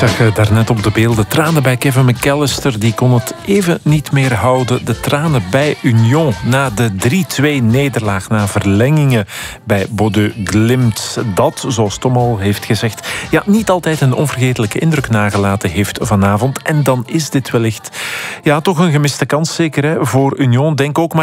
Zag daarnet op de beelden tranen bij Kevin McAllister. Die kon het even niet meer houden. De tranen bij Union na de 3-2-nederlaag na verlengingen bij Bodø Glimt. Dat, zoals Tom al heeft gezegd, niet altijd een onvergetelijke indruk nagelaten heeft vanavond. En dan is dit wellicht toch een gemiste kans, zeker voor Union. Denk ook maar